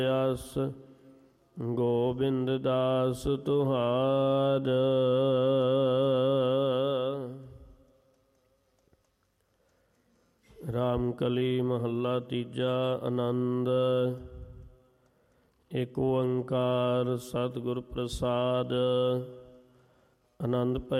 ਅਸ ਗੋਬਿੰਦ ਦਾਸ ਤੁਹਾਰ। ਰਾਮ ਕਲੀ ਮਹੱਲਾ ਤੀਜਾ। ਆਨੰਦ। ਏਕ ਓੰਕਾਰ ਸਤਿਗੁਰ ਪ੍ਰਸਾਦ। ਆਨੰਦ